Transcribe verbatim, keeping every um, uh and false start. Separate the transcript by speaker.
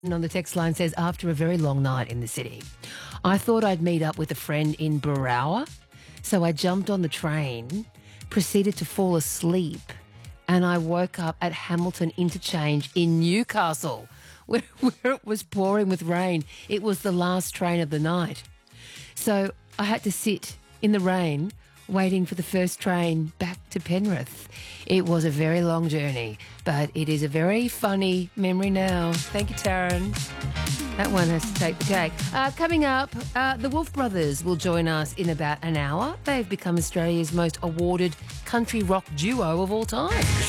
Speaker 1: On the text line says, after a very long night in the city, I thought I'd meet up with a friend in Barawa. So I jumped on the train, proceeded to fall asleep, and I woke up at Hamilton Interchange in Newcastle, where, where it was pouring with rain. It was the last train of the night. So I had to sit in the rain waiting for the first train back to Penrith. It was a very long journey, but it is a very funny memory now. Thank you, Taryn. That one has to take the cake. Uh, coming up, uh, the Wolf Brothers will join us in about an hour. They've become Australia's most awarded country rock duo of all time.